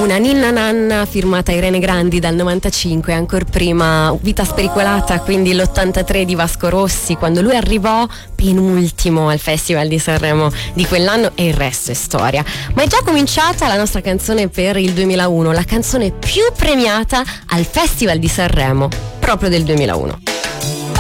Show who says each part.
Speaker 1: Una ninna nanna firmata Irene Grandi dal 95, ancora prima Vita spericolata, quindi l'83 di Vasco Rossi, quando lui arrivò penultimo al Festival di Sanremo di quell'anno, e il resto è storia. Ma è già cominciata la nostra canzone per il 2001, la canzone più premiata al Festival di Sanremo proprio del 2001.